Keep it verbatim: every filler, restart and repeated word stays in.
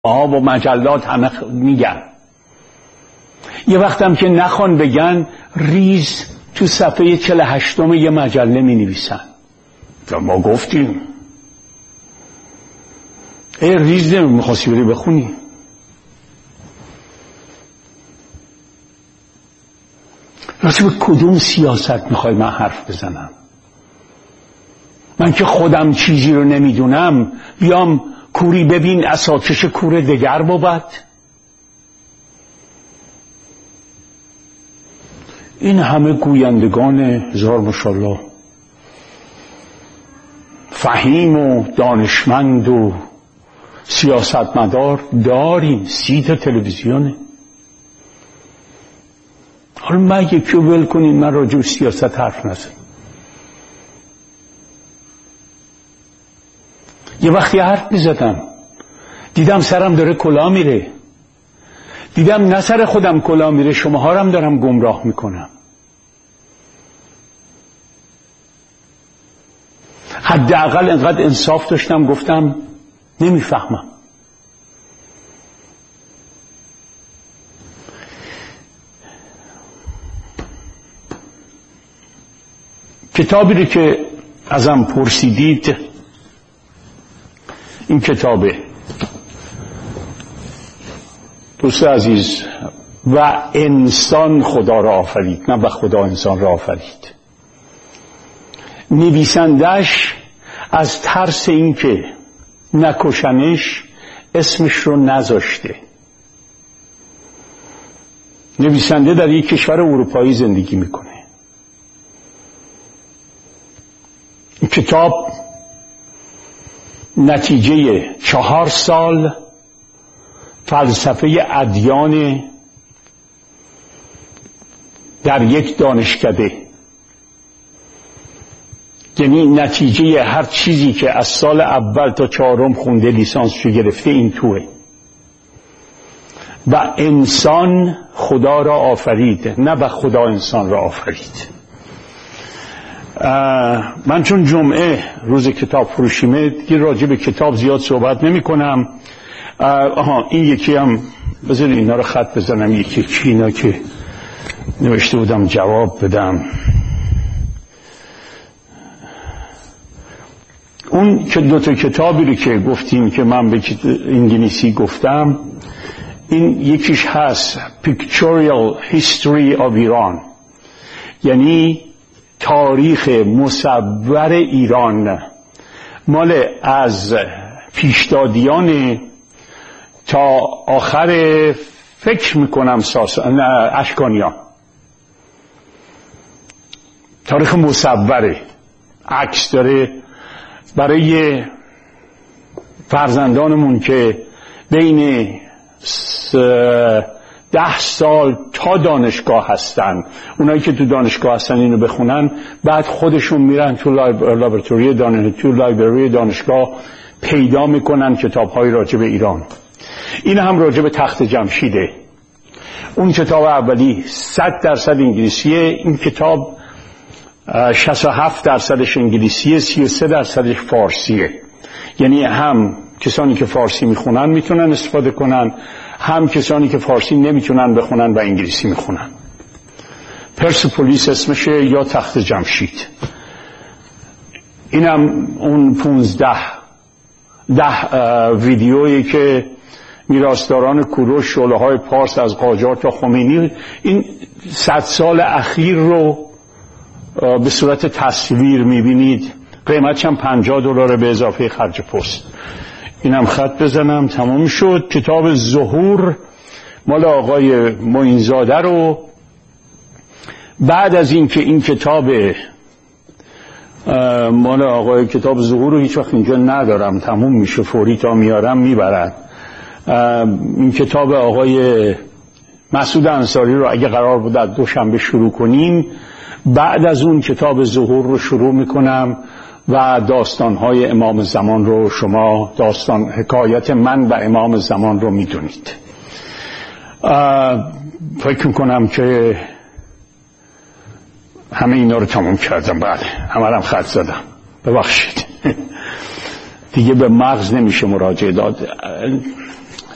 آها با مجلات همه میگن. یه وقتم که نخوان بگن ریز تو صفحه چهل و هشتم یه مجله می نویسن ما گفتیم. ای ریز نمیخواستی بری بخونی. راستی به کدوم سیاست میخوای من حرف بزنم؟ من که خودم چیزی رو نمیدونم بیام کوری ببین اساکش کور دگر بود. این همه گویندگان هزار ماشاءالله فهیم و دانشمند و سیاستمدار داریم. سی تا تلویزیونه. حالا من یکی ول کنین من راجع به سیاست حرف نزنم. یه وقتی حرف میزدم دیدم سرم داره کلا میره. دیدم نه سر خودم کلا میره شماها رو هم دارم گمراه میکنم. حداقل انقدر انصاف داشتم گفتم نمیفهمم. کتابی رو که ازم پرسیدید این کتابه دوست عزیز و انسان خدا را آفرید نه و خدا انسان را آفرید. نویسندش از ترس این که نکشنش اسمش رو نذاشته. نویسنده در یک کشور اروپایی زندگی میکنه. این کتاب نتیجه چهار سال فلسفه ادیان در یک دانشکده، یعنی نتیجه هر چیزی که از سال اول تا چهارم خونده لیسانسشو گرفته این توه. و انسان خدا را آفرید نه و خدا انسان را آفرید. من چون جمعه روز کتاب فروشیمه دیگه راجع به کتاب زیاد صحبت نمی کنم. آها این یکی هم بذار اینا رو خط بزنم یکی یکی اینا که نوشته بودم جواب بدم. اون که دو تا کتابی رو که گفتیم که من به انگلیسی گفتم این یکیش هست Pictorial History of Iran یعنی تاریخ مصور ایران مال از پیشدادیان تا آخر فکر میکنم ساس... اشکانیان. تاریخ مصوره عکس داره برای فرزندانمون که بین س... ده سال تا دانشگاه هستن. اونایی که تو دانشگاه هستن اینو بخونن بعد خودشون میرن تو لابراتوری دانشگاه تو لایبرری دانشگاه پیدا میکنن کتاب‌های راجع به ایران. این هم راجع به تخت جمشیده. اون کتاب اولی صد درصد انگلیسیه. این کتاب شصت و هفت درصدش انگلیسیه، سی و سه درصدش فارسیه. یعنی هم کسانی که فارسی میخونن میتونن استفاده کنن، هم کسانی که فارسی نمیتونن بخونن و انگلیسی میخونن. پرسپولیس اسمشه یا تخت جمشید. اینم اون پونزده ده ویدیویی که میراثداران کوروش شعله های پارس از قاجار تا خمینی این صد سال اخیر رو به صورت تصویر میبینید. قیمتش هم پنجاه دلار به اضافه خرج پست. اینم خط بزنم تمام شد. کتاب ظهور مال آقای معینزاده رو بعد از این که این کتاب مال آقای کتاب ظهور رو هیچ وقت اینجا ندارم تموم میشه فوری تا میارم میبرن. این کتاب آقای مسعود انصاری رو اگه قرار بود از دوشنبه شروع کنیم بعد از اون کتاب ظهور رو شروع میکنم و داستانهای امام زمان رو شما داستان حکایت من و امام زمان رو میدونید. فکر میکنم که همه اینا رو تموم کردم. بعد همه هم خط زدم ببخشید دیگه به مغز نمیشه مراجعه داد.